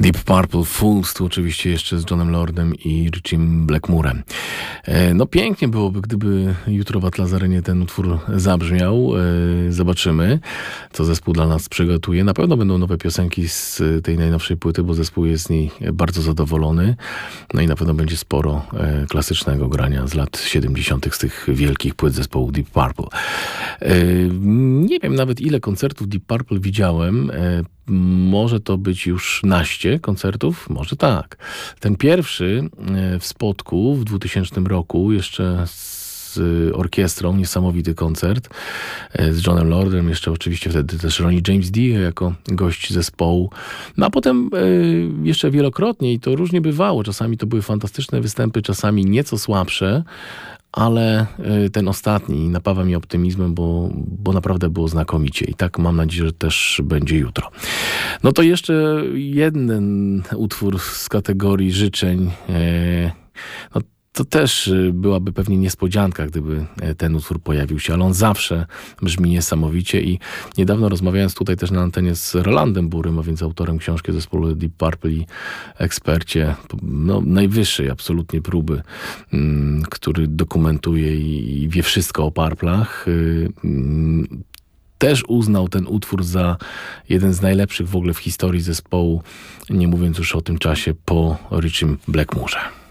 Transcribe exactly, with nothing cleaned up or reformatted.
Deep Purple Fools, tu oczywiście jeszcze z Johnem Lordem i Richiem Blackmurem. No pięknie byłoby, gdyby jutro w Atlas-Arenie ten utwór zabrzmiał. Zobaczymy, co zespół dla nas przygotuje. Na pewno będą nowe piosenki z tej najnowszej płyty, bo zespół jest z niej bardzo zadowolony. No i na pewno będzie sporo klasycznego grania z lat siedemdziesiątych z tych wielkich płyt zespołu Deep Purple. Nie wiem nawet, ile koncertów Deep Purple widziałem. Może to być już naście koncertów? Może tak. Ten pierwszy w Spodku w dwutysięcznym roku, jeszcze z orkiestrą, niesamowity koncert z Johnem Lordem, jeszcze oczywiście wtedy też Ronnie James Dio jako gość zespołu. No a potem jeszcze wielokrotnie i to różnie bywało. Czasami to były fantastyczne występy, czasami nieco słabsze, ale ten ostatni napawa mnie optymizmem, bo, bo naprawdę było znakomicie i tak mam nadzieję, że też będzie jutro. No to jeszcze jeden utwór z kategorii życzeń. No to też byłaby pewnie niespodzianka, gdyby ten utwór pojawił się, ale on zawsze brzmi niesamowicie i niedawno rozmawiając tutaj też na antenie z Rolandem Burym, a więc autorem książki zespołu Deep Purple i ekspercie no, najwyższej absolutnie próby, mm, który dokumentuje i, i wie wszystko o Purplach, y, y, też uznał ten utwór za jeden z najlepszych w ogóle w historii zespołu, nie mówiąc już o tym czasie po Richim Blackmurze.